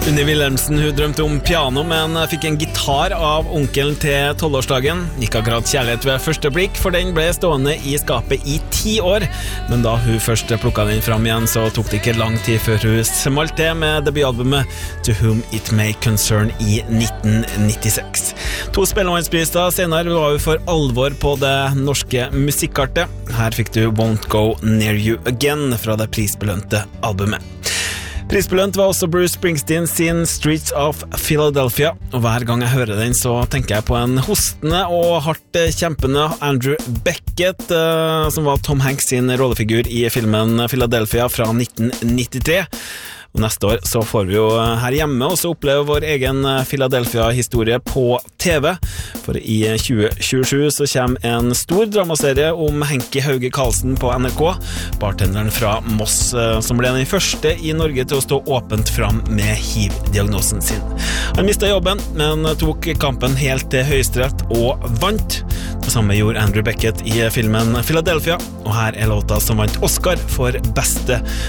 Unni Wilhelmsen, hun drømte om piano, men fikk en gitar av onkelen til 12-årsdagen. Ikke akkurat kjærlighet ved første blikk, for den ble stående i skapet i 10 år. Men da hun først plukket den fram igjen, så tok det ikke lang tid før hun smalt det med debutalbumet To Whom It May Concern i 1996. 2 spellemannspriser senere var hun for alvor på det norske musikkartet. Her fikk du Won't Go Near You Again fra det prisbelønte albumet. Prisbelønt var også Bruce Springsteen sin Streets of Philadelphia, og hver gang jeg hører den så tenker jeg på en hostende og hardt kjempende Andrew Beckett, som var Tom Hanks sin rollefigur i filmen Philadelphia fra 1993. Og neste år så får vi jo her hjemme også oppleve vår egen Philadelphia-historie på TV, for i 2027 så kommer en stor dramaserie om Henki Hauge Karlsen på NRK, bartenderen fra Moss, som ble den første i Norge til å stå åpent fram med HIV-diagnosen sin. Han mistet jobben, men tok kampen helt til Høyesterett og vant. Det samme gjorde Andrew Beckett i filmen Philadelphia, og her er låta som vant Oscar for beste